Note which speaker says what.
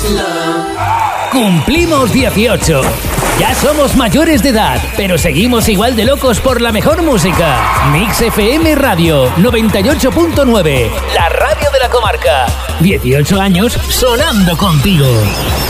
Speaker 1: Cumplimos 18. Ya somos mayores de edad, pero seguimos igual de locos por la mejor música. Mix FM Radio 98.9, la radio de la comarca. 18 años sonando contigo.